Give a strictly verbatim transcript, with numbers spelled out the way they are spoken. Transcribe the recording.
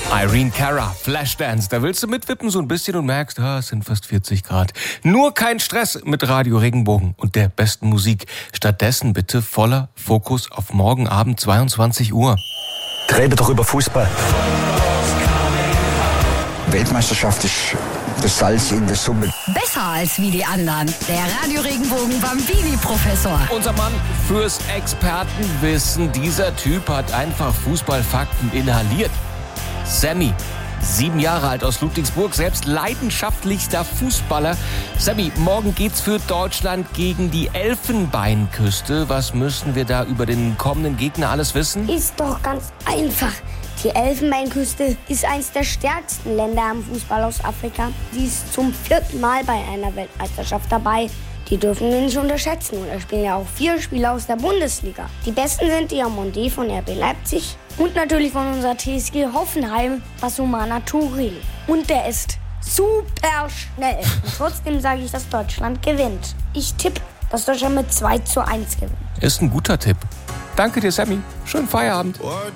Irene Cara, Flashdance. Da willst du mitwippen so ein bisschen und merkst, ah, es sind fast vierzig Grad. Nur kein Stress mit Radio Regenbogen und der besten Musik. Stattdessen bitte voller Fokus auf morgen Abend zweiundzwanzig Uhr. Rede doch über Fußball. Weltmeisterschaft ist das Salz in der Suppe. Besser als wie die anderen. Der Radio Regenbogen Bambini-Professor. Unser Mann fürs Expertenwissen. Dieser Typ hat einfach Fußballfakten inhaliert. Sammy, sieben Jahre alt aus Ludwigsburg, selbst leidenschaftlichster Fußballer. Sammy, morgen geht's für Deutschland gegen die Elfenbeinküste. Was müssen wir da über den kommenden Gegner alles wissen? Ist doch ganz einfach. Die Elfenbeinküste ist eines der stärksten Länder am Fußball aus Afrika. Sie ist zum vierten Mal bei einer Weltmeisterschaft dabei. Die dürfen wir nicht unterschätzen. Und da spielen ja auch vier Spieler aus der Bundesliga. Die besten sind Diamandé von R B Leipzig und natürlich von unserer T S G Hoffenheim, Basumana Touré. Und der ist super schnell. Und trotzdem sage ich, dass Deutschland gewinnt. Ich tippe, dass Deutschland mit zwei zu eins gewinnt. Ist ein guter Tipp. Danke dir, Sammy. Schönen Feierabend.